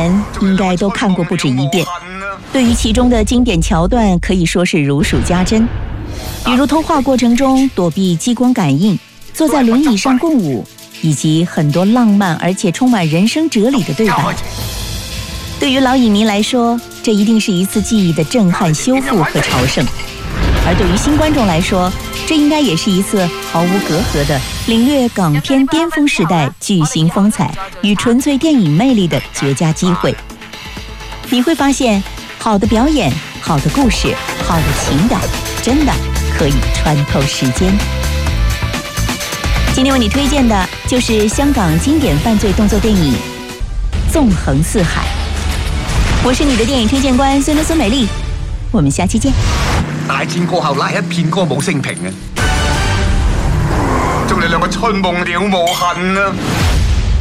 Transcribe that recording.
人应该都看过不止一遍，对于其中的经典桥段可以说是如数家珍，比如通话过程中躲避激光感应、坐在轮椅上共舞，以及很多浪漫而且充满人生哲理的对白。对于老影迷来说，这一定是一次记忆的震撼修复和朝圣；而对于新观众来说，这应该也是一次毫无隔阂的领略港片巅峰时代巨星风采与纯粹电影魅力的绝佳机会。你会发现，好的表演、好的故事、好的情感，真的可以穿透时间。今天为你推荐的就是香港经典犯罪动作电影《纵横四海》。我是你的电影推荐官孙美麗，我們下期見。 大戰過後拉一片歌舞升平啊，祝你兩個春夢了無痕啊！